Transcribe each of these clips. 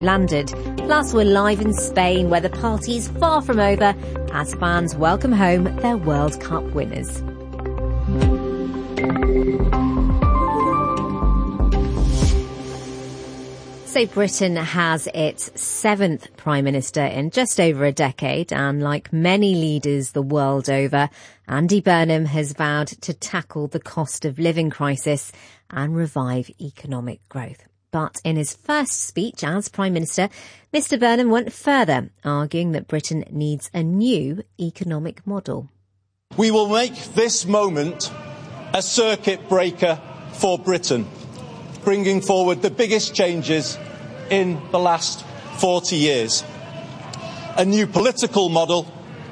landed. Plus, we're live in Spain, where the party's far from over as fans welcome home their World Cup winners. So Britain has its seventh Prime Minister in just over a decade, and like many leaders the world over, Andy Burnham has vowed to tackle the cost of living crisis and revive economic growth. But in his first speech as Prime Minister, Mr Burnham went further, arguing that Britain needs a new economic model. We will make this moment a circuit breaker for Britain, bringing forward the biggest changes in the last 40 years. A new political model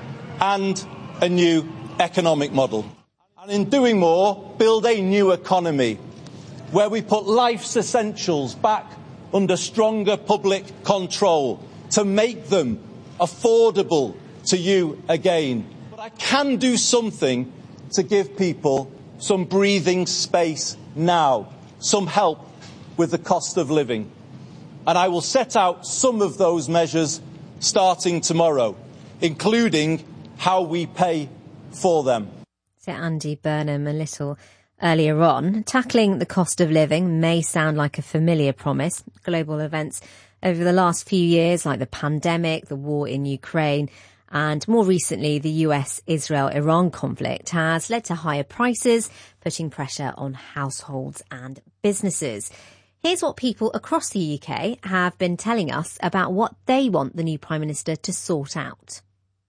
and a new economic model. And in doing more, build a new economy where we put life's essentials back under stronger public control to make them affordable to you again. But I can do something to give people some breathing space now, some help with the cost of living. And I will set out some of those measures starting tomorrow, including how we pay for them. So Andy Burnham a little earlier on. Tackling the cost of living may sound like a familiar promise. Global events over the last few years, like the pandemic, the war in Ukraine, and more recently, the US-Israel-Iran conflict, has led to higher prices, putting pressure on households and businesses. Here's what people across the UK have been telling us about what they want the new Prime Minister to sort out.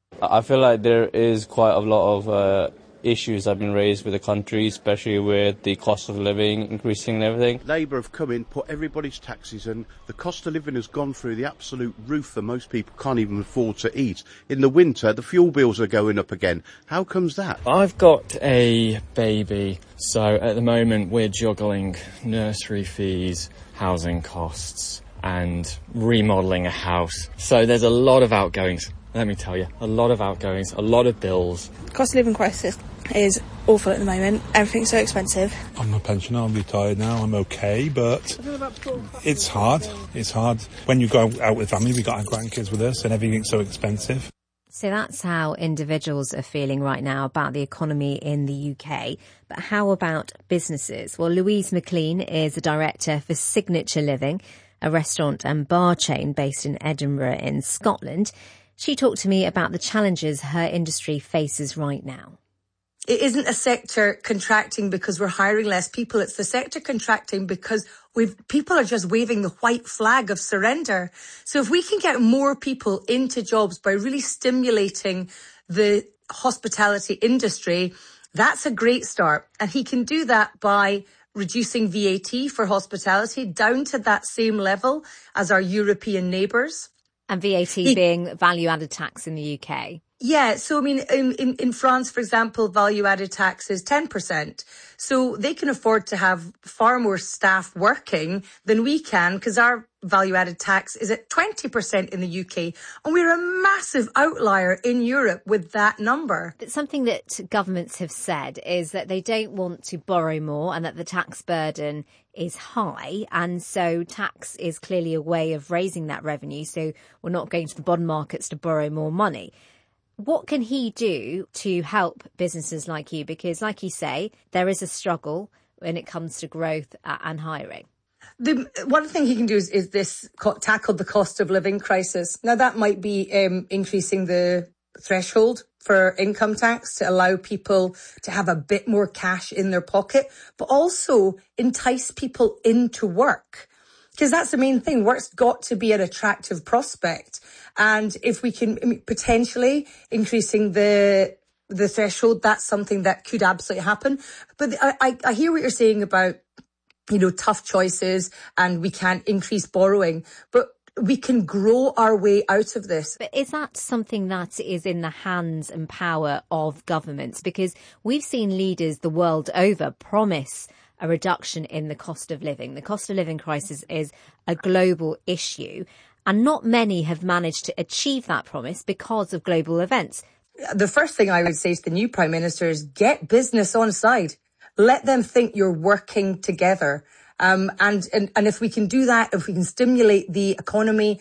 I feel like there is quite a lot of issues that have been raised with the country, especially with the cost of living increasing and everything. Labour have come in, put everybody's taxes, and the cost of living has gone through the absolute roof for most people can't even afford to eat. In the winter, the fuel bills are going up again. How comes that? I've got a baby, so at the moment we're juggling nursery fees, housing costs, and remodelling a house. So there's a lot of outgoings. Let me tell you, a lot of outgoings, a lot of bills. Cost of living crisis is awful at the moment. Everything's so expensive. I'm a pensioner, I'm retired now, I'm okay, but it's hard. It's hard. When you go out with family, we got our grandkids with us and everything's so expensive. So that's how individuals are feeling right now about the economy in the UK. But how about businesses? Well, Louise McLean is a director for Signature Living, a restaurant and bar chain based in Edinburgh in Scotland. She talked to me about the challenges her industry faces right now. It isn't a sector contracting because we're hiring less people. It's the sector contracting because people are just waving the white flag of surrender. So if we can get more people into jobs by really stimulating the hospitality industry, that's a great start. And he can do that by reducing VAT for hospitality down to that same level as our European neighbours. And VAT being value-added tax in the UK. Yeah, so I mean, in France, for example, value-added tax is 10%. So they can afford to have far more staff working than we can because our value-added tax is at 20% in the UK. And we're a massive outlier in Europe with that number. But something that governments have said is that they don't want to borrow more and that the tax burden is high. And so tax is clearly a way of raising that revenue. So we're not going to the bond markets to borrow more money. What can he do to help businesses like you? Because like you say, there is a struggle when it comes to growth and hiring. The one thing he can do is tackle the cost of living crisis. Now, that might be increasing the threshold for income tax to allow people to have a bit more cash in their pocket, but also entice people into work. Because that's the main thing. Work's got to be an attractive prospect. And if we can potentially increasing the threshold, that's something that could absolutely happen. But I hear what you're saying about, tough choices and we can't increase borrowing, but we can grow our way out of this. But is that something that is in the hands and power of governments? Because we've seen leaders the world over promise a reduction in the cost of living. The cost of living crisis is a global issue, and not many have managed to achieve that promise because of global events. The first thing I would say to the new Prime Minister is get business on side. Let them think you're working together. And if we can do that, if we can stimulate the economy,